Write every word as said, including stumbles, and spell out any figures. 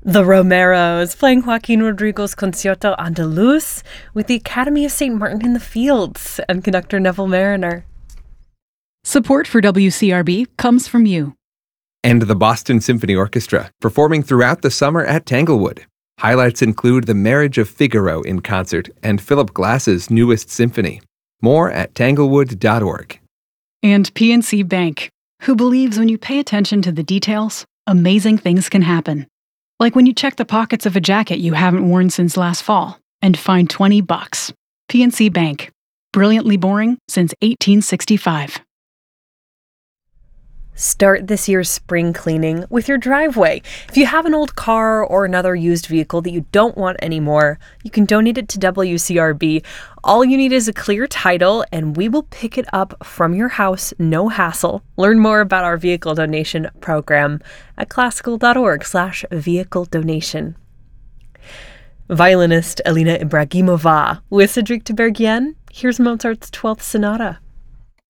The Romeros playing Joaquin Rodrigo's Concierto Andaluz with the Academy of Saint Martin in the Fields and conductor Neville Mariner. Support for W C R B comes from you. And the Boston Symphony Orchestra, performing throughout the summer at Tanglewood. Highlights include The Marriage of Figaro in concert and Philip Glass's newest symphony. More at tanglewood dot org. And P N C Bank, who believes when you pay attention to the details, amazing things can happen. Like when you check the pockets of a jacket you haven't worn since last fall and find twenty bucks. P N C Bank. Brilliantly boring since eighteen sixty-five. Start this year's spring cleaning with your driveway. If you have an old car or another used vehicle that you don't want anymore, you can donate it to W C R B. All you need is a clear title, and we will pick it up from your house, no hassle. Learn more about our vehicle donation program at classical dot org slash vehicle donation. Violinist Alina Ibragimova with Cedric Tiberghien. Here's Mozart's twelfth Sonata.